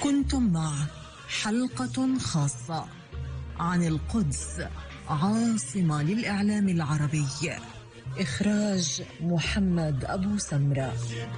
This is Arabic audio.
كنتم مع حلقة خاصة عن القدس عاصمة للإعلام العربي. إخراج محمد أبو سمرة.